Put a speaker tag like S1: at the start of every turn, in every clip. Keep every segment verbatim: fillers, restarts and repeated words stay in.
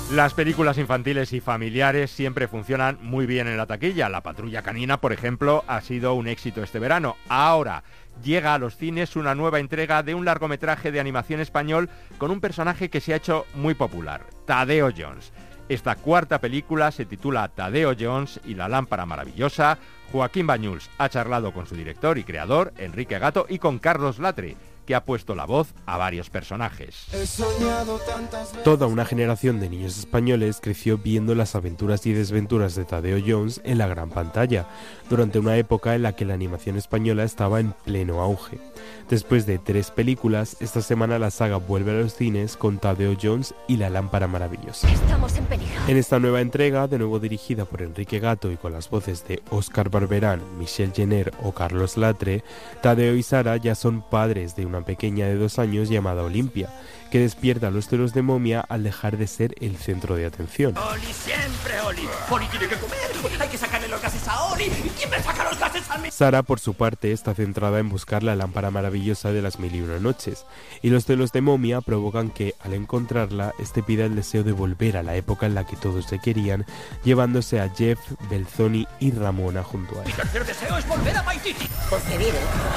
S1: Las películas infantiles y familiares siempre funcionan muy bien en la taquilla. La Patrulla Canina, por ejemplo, ha sido un éxito este verano. Ahora llega a los cines una nueva entrega de un largometraje de animación español con un personaje que se ha hecho muy popular, Tadeo Jones. Esta cuarta película se titula Tadeo Jones y la lámpara maravillosa. Joaquín Bañuls ha charlado con su director y creador, Enrique Gato, y con Carlos Latre, que ha puesto la voz a varios personajes.
S2: Toda una generación de niños españoles creció viendo las aventuras y desventuras de Tadeo Jones en la gran pantalla, durante una época en la que la animación española estaba en pleno auge. Después de tres películas, esta semana la saga vuelve a los cines con Tadeo Jones y la lámpara maravillosa.
S3: Estamos en peligro.
S2: En esta nueva entrega, de nuevo dirigida por Enrique Gato y con las voces de Óscar Barberán, Michel Jenner o Carlos Latre, Tadeo y Sara ya son padres de una pequeña de dos años llamada Olimpia, que despierta a los celos de momia al dejar de ser el centro de atención.
S4: Oli siempre, Oli. Oli tiene que comer. Hay que sacarle los gases a Oli. ¿Quién me saca los gases a mí?
S2: Sara, por su parte, está centrada en buscar la lámpara maravillosa de las mil y una noches, y los celos de momia provocan que, al encontrarla, este pida el deseo de volver a la época en la que todos se querían, llevándose a Jeff, Belzoni y Ramona junto a él.
S4: Mi tercer deseo es volver a Paititi.
S3: Porque vive.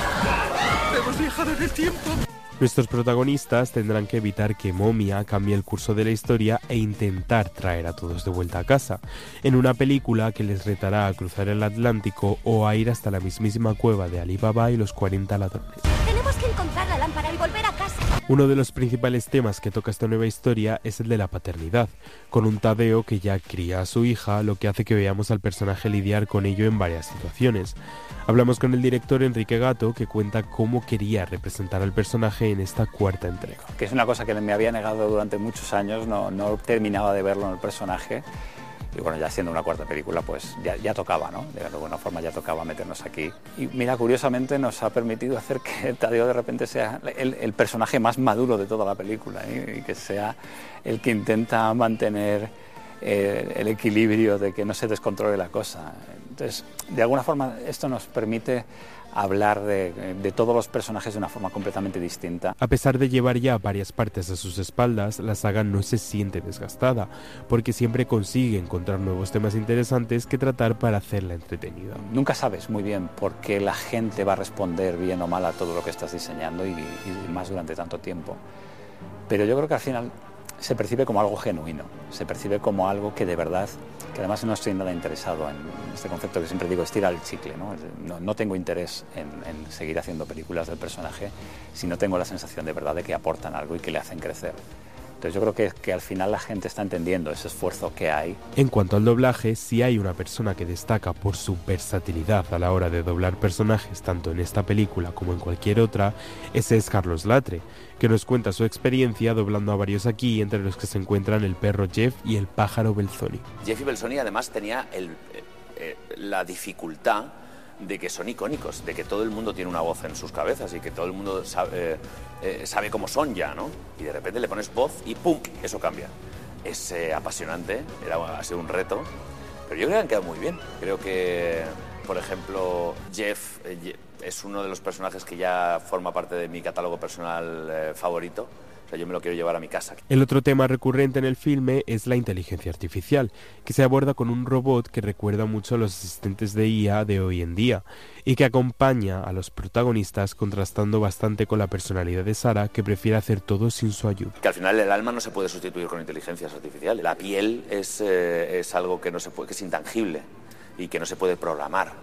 S4: Hemos viajado en el tiempo.
S2: Nuestros protagonistas tendrán que evitar que Momia cambie el curso de la historia e intentar traer a todos de vuelta a casa, en una película que les retará a cruzar el Atlántico o a ir hasta la mismísima cueva de Ali Baba y los cuarenta ladrones.
S3: Tenemos que encontrar la lámpara y volver a casa.
S2: Uno de los principales temas que toca esta nueva historia es el de la paternidad, con un Tadeo que ya cría a su hija, lo que hace que veamos al personaje lidiar con ello en varias situaciones. Hablamos con el director Enrique Gato, que cuenta cómo quería representar al personaje en esta cuarta entrega.
S5: Que es una cosa que me había negado durante muchos años, no, no terminaba de verlo en el personaje. Y bueno, ya siendo una cuarta película, pues ya, ya tocaba, ¿no? De alguna forma ya tocaba meternos aquí. Y mira, curiosamente nos ha permitido hacer que Tadeo de repente sea el, el personaje más maduro de toda la película, ¿eh? Y que sea el que intenta mantener eh, el equilibrio de que no se descontrole la cosa. Entonces, de alguna forma esto nos permite hablar de, de todos los personajes de una forma completamente distinta.
S2: A pesar de llevar ya varias partes a sus espaldas, la saga no se siente desgastada, porque siempre consigue encontrar nuevos temas interesantes que tratar para hacerla entretenida.
S5: Nunca sabes muy bien por qué la gente va a responder bien o mal a todo lo que estás diseñando y, y más durante tanto tiempo. Pero yo creo que al final se percibe como algo genuino, se percibe como algo que de verdad, que además no estoy nada interesado en este concepto que siempre digo, estira el chicle, ¿no? No, no tengo interés en, en seguir haciendo películas del personaje si no tengo la sensación de verdad de que aportan algo y que le hacen crecer. Entonces yo creo que, que al final la gente está entendiendo ese esfuerzo que hay.
S2: En cuanto al doblaje, si hay una persona que destaca por su versatilidad a la hora de doblar personajes tanto en esta película como en cualquier otra, ese es Carlos Latre, que nos cuenta su experiencia doblando a varios aquí, entre los que se encuentran el perro Jeff y el pájaro Belzoni.
S6: Jeff y Belzoni además tenía el, eh, la dificultad de que son icónicos, de que todo el mundo tiene una voz en sus cabezas y que todo el mundo sabe, eh, eh, sabe cómo son ya, ¿no? Y de repente le pones voz y ¡pum!, eso cambia. Es eh, apasionante, era, ha sido un reto, pero yo creo que han quedado muy bien. Creo que, por ejemplo, Jeff eh, es uno de los personajes que ya forma parte de mi catálogo personal eh, favorito. O sea, yo me lo quiero llevar a mi casa.
S2: El otro tema recurrente en el filme es la inteligencia artificial, que se aborda con un robot que recuerda mucho a los asistentes de I A de hoy en día y que acompaña a los protagonistas, contrastando bastante con la personalidad de Sara, que prefiere hacer todo sin su ayuda.
S6: Que al final el alma no se puede sustituir con inteligencias artificiales. La piel es, eh, es algo que, no se puede, que es intangible y que no se puede programar.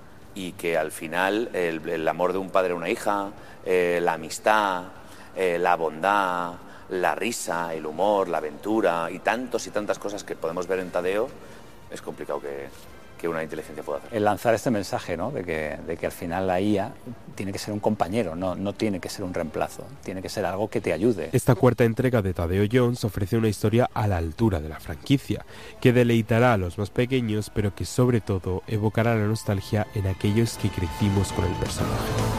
S6: Y que al final el, el amor de un padre a una hija, eh, la amistad, Eh, la bondad, la risa, el humor, la aventura y tantos y tantas cosas que podemos ver en Tadeo, es complicado que, que una inteligencia pueda hacer.
S5: El lanzar este mensaje, ¿no? de, que, de que al final la I A tiene que ser un compañero, no, no tiene que ser un reemplazo, tiene que ser algo que te ayude.
S2: Esta cuarta entrega de Tadeo Jones ofrece una historia a la altura de la franquicia, que deleitará a los más pequeños, pero que sobre todo evocará la nostalgia en aquellos que crecimos con el personaje.